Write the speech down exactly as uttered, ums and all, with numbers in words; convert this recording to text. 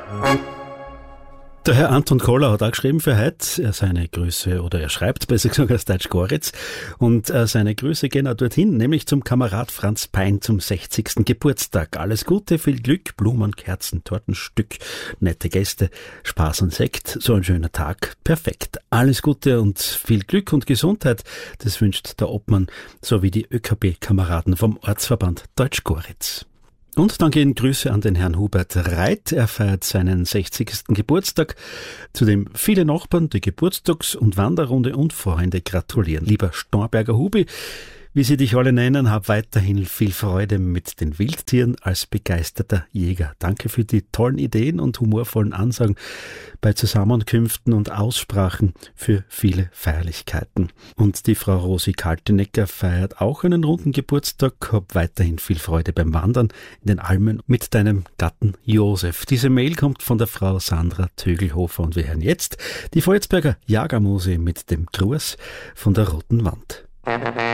Der Herr Anton Koller hat auch geschrieben für heute, er seine Grüße, oder er schreibt besser gesagt aus Deutsch-Goritz, und äh, seine Grüße gehen auch dorthin, nämlich zum Kamerad Franz Pein zum sechzigsten Geburtstag. Alles Gute, viel Glück, Blumen, Kerzen, Tortenstück, nette Gäste, Spaß und Sekt, so ein schöner Tag, perfekt. Alles Gute und viel Glück und Gesundheit, das wünscht der Obmann sowie die ÖKB-Kameraden vom Ortsverband Deutsch-Goritz. Und dann gehen Grüße an den Herrn Hubert Reit. Er feiert seinen sechzigsten Geburtstag, zu dem viele Nachbarn, die Geburtstags- und Wanderrunde und Freunde gratulieren. Lieber Storberger Hubi, wie sie dich alle nennen, hab weiterhin viel Freude mit den Wildtieren als begeisterter Jäger. Danke für die tollen Ideen und humorvollen Ansagen bei Zusammenkünften und Aussprachen für viele Feierlichkeiten. Und die Frau Rosi Kaltenecker feiert auch einen runden Geburtstag. Hab weiterhin viel Freude beim Wandern in den Almen mit deinem Gatten Josef. Diese Mail kommt von der Frau Sandra Tögelhofer und wir hören jetzt die Volzberger Jagermuse mit dem Gruß von der Roten Wand.